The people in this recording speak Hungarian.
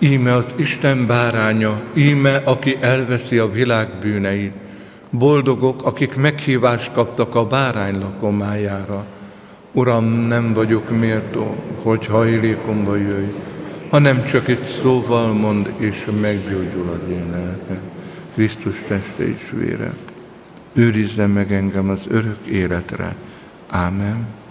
Íme az Isten báránya, íme, aki elveszi a világ bűneit. Boldogok, akik meghívást kaptak a bárány lakomájára. Uram, nem vagyok méltó, hogy hajlékomba jöjj, hanem csak egy szóval mondd, és meggyógyul az én lelkem. Krisztus teste és vére. Őrizzen meg engem az örök életre. Ámen.